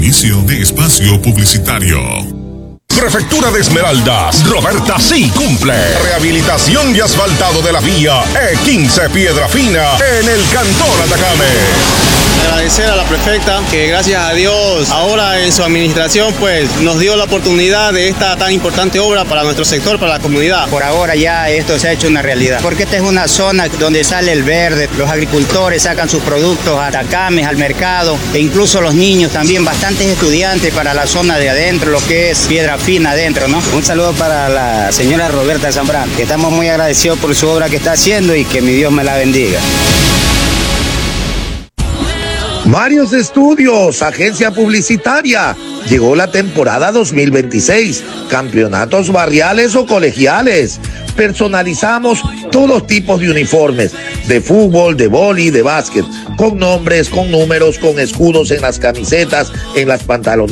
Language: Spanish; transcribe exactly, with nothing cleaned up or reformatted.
Inicio de espacio publicitario. Prefectura de Esmeraldas, Roberta sí cumple. Rehabilitación y asfaltado de la vía E quince Piedra Fina en el Cantón Atacame. Agradecer a la prefecta que gracias a Dios ahora en su administración pues nos dio la oportunidad de esta tan importante obra para nuestro sector, para la comunidad. Por ahora ya esto se ha hecho una realidad, porque esta es una zona donde sale el verde, los agricultores sacan sus productos a Atacames, al mercado, e incluso los niños también, bastantes estudiantes para la zona de adentro, lo que es Piedra Fina adentro, ¿no? Un saludo para la señora Roberta Zambrano, que estamos muy agradecidos por su obra que está haciendo y que mi Dios me la bendiga. Varios estudios, agencia publicitaria. Llegó la temporada dos mil veintiséis. Campeonatos barriales o colegiales. Personalizamos todos tipos de uniformes, de fútbol, de vóley, de básquet, con nombres, con números, con escudos en las camisetas, en las pantalones.